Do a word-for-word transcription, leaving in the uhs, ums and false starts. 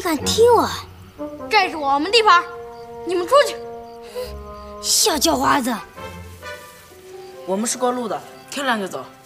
你敢踢我？ 这是我们地盘，你们出去！ 小叫花子， 我们是过路的，天亮就走。